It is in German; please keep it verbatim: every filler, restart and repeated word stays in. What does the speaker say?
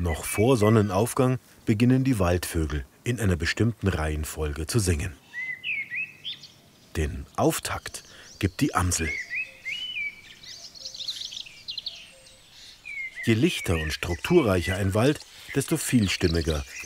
Noch vor Sonnenaufgang beginnen die Waldvögel in einer bestimmten Reihenfolge zu singen. Den Auftakt gibt die Amsel. Je lichter und strukturreicher ein Wald, desto vielstimmiger